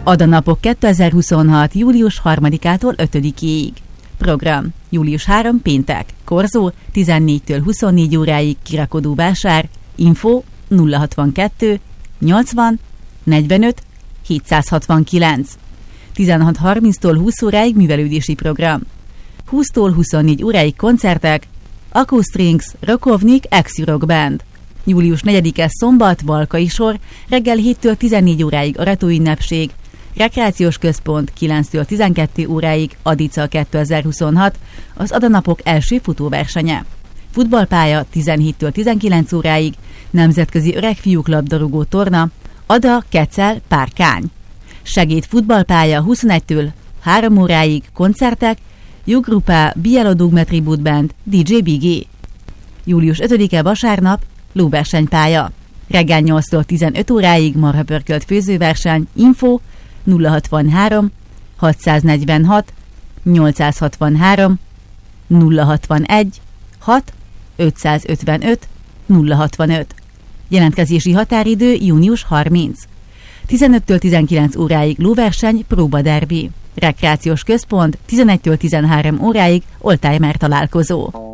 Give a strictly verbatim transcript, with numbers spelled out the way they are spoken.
Adanapok kétezer-huszonhat. július harmadikától ötödikéig. Program. július harmadika péntek. Korzó tizennégytől huszonnégy óráig kirakodóvásár. Info nulla hatvankettő nyolcvan negyvenöt hétszázhatvankilenc. tizenhat harminctól húsz óráig művelődési program. húsztól huszonnégy óráig koncertek. Akustrings, Rokovnik, ex-Rock Band. július negyedike szombat, Valkai sor, reggel héttől tizennégy óráig aratóünnepség, rekreációs központ kilenctől tizenkét óráig, Adica kétezer-huszonhat, az Adanapok első futóversenye. Futballpálya tizenhéttől tizenkilenc óráig, nemzetközi öregfiúk labdarúgó torna, Ada, Kecel, Párkány. Segéd futballpálya huszonegytől három óráig, koncertek, Jugrupa, Bielodugme Tribute Band, dé dzsé Bigé. július ötödike vasárnap, lóversenypálya. Reggel nyolctól tizenöt óráig marhapörkölt főzőverseny, info nulla hatvanhárom hatszáznegyvenhat nyolcszázhatvanhárom nulla hatvanegy hat ötszázötvenöt nulla hatvanöt. Jelentkezési határidő június harmincadika. tizenöttől tizenkilenc óráig lóverseny, próbaderbi. Rekreációs központ tizenegytől tizenhárom óráig, oldtimer találkozó.